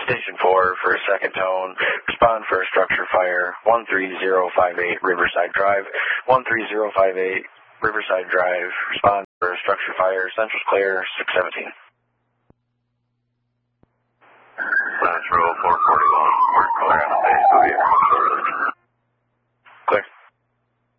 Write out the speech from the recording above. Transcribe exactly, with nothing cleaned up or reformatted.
Station four for a second tone. Respond for a structure fire. one three zero five eight Riverside Drive. one three zero five eight Riverside Drive. Respond for a structure fire. Central's clear, six seventeen. Central four forty-one. We're clear on the base. We'll be here shortly.